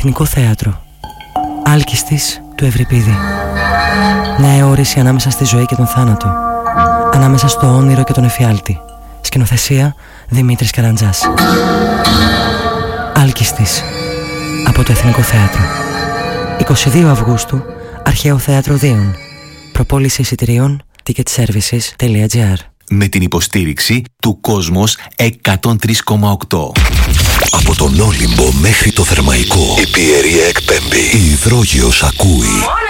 Εθνικό Θέατρο. Άλκιστης του Ευρυπίδη. Νέα αιώρηση ανάμεσα στη ζωή και τον θάνατο. Ανάμεσα στο όνειρο και τον εφιάλτη. Σκηνοθεσία Δημήτρης Καραντζάς. Άλκιστης. Από το Εθνικό Θέατρο. 22 Αυγούστου, Αρχαίο Θέατρο Δίων. Προπόληση εισιτηρίων ticketservices.gr. Με την υποστήριξη του Κόσμος 103,8. Από τον Όλυμπο μέχρι το Θερμαϊκό, η Πιερία εκπέμπει. Η Υδρόγειος ακούει.